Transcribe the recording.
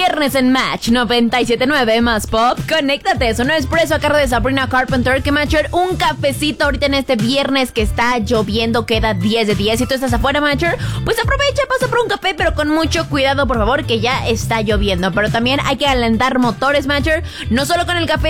viernes en Match 97.9 más pop. Conéctate, es un expreso a cargo de Sabrina Carpenter. Que Matcher, un cafecito ahorita en este viernes que está lloviendo, queda 10 de 10. Si tú estás afuera, Matcher, pues aprovecha, pasa por un café, pero con mucho cuidado, por favor, que ya está lloviendo. Pero también hay que alentar motores, Matcher, no solo con el café,